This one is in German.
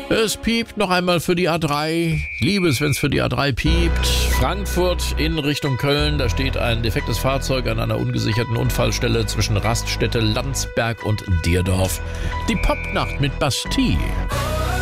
Es piept noch einmal für die A3. Liebe es, wenn es für die A3 piept. Frankfurt in Richtung Köln. Da steht ein defektes Fahrzeug an einer ungesicherten Unfallstelle zwischen Raststätte Landsberg und Dierdorf. Die Popnacht mit Bastille.